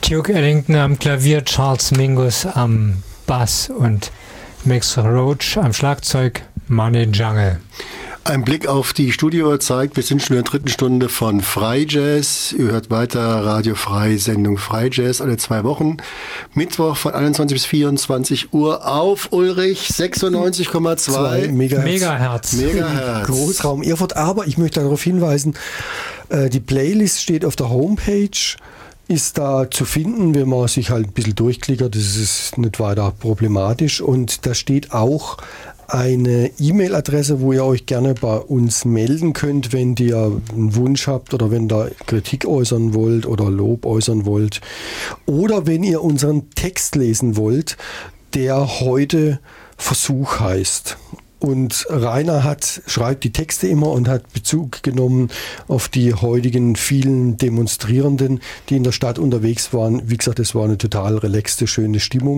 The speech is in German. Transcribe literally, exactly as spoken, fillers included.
Duke Ellington am Klavier, Charles Mingus am Bass und Max Roach am Schlagzeug, Money Jungle. Ein Blick auf die Studiouhr zeigt, wir sind schon in der dritten Stunde von Freijazz. Ihr hört weiter Radio Frei, Sendung Freijazz alle zwei Wochen. Mittwoch von einundzwanzig bis vierundzwanzig Uhr auf Ulrich sechsundneunzig Komma zwei Megahertz. Megahertz. Megahertz. Großraum Erfurt. Aber ich möchte darauf hinweisen, äh, die Playlist steht auf der Homepage, ist da zu finden, wenn man sich halt ein bisschen durchklickert. Das ist nicht weiter problematisch. Und da steht auch eine E-Mail-Adresse, wo ihr euch gerne bei uns melden könnt, wenn ihr einen Wunsch habt oder wenn ihr Kritik äußern wollt oder Lob äußern wollt. Oder wenn ihr unseren Text lesen wollt, der heute Versuch heißt. Und Rainer hat, schreibt die Texte immer und hat Bezug genommen auf die heutigen vielen Demonstrierenden, die in der Stadt unterwegs waren. Wie gesagt, es war eine total relaxte, schöne Stimmung.